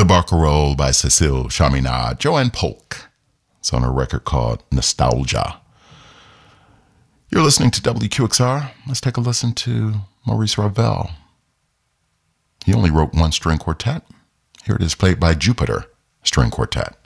Barcarolle by Cécile Chaminade, Joanne Polk. It's on a record called Nostalgia. You're listening to WQXR. Let's take a listen to Maurice Ravel. He only wrote one string quartet. Here it is played by Jupiter String Quartet.